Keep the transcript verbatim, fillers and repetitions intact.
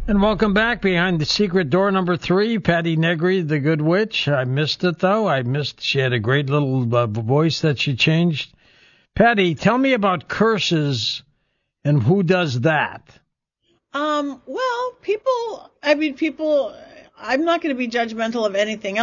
And welcome back behind the secret door number three, Patti Negri, the Good Witch. I missed it though. I missed. She had a great little uh, voice that she changed. Patti, tell me about curses and who does that. Um. Well, people. I mean, people. I'm not going to be judgmental of anything else.